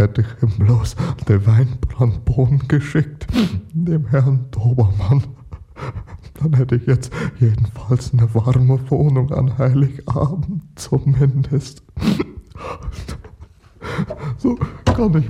hätte ich ihm bloß den Weinbrandbohnen geschickt, dem Herrn Dobermann. Dann hätte ich jetzt jedenfalls eine warme Wohnung an Heiligabend zumindest. So kann ich